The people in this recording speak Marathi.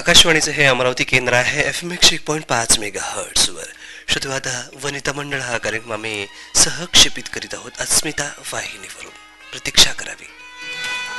आकाशवाणीचे हे अमरावती केंद्र आहे. FM 101.5 मेगाहर्ट्झवर. श्रोते, आता वनिता मंडळ हा कार्यक्रम आम्ही सहक्षेपित करीत आहोत. अस्मिता वाहिनीवरून प्रतीक्षा करावी.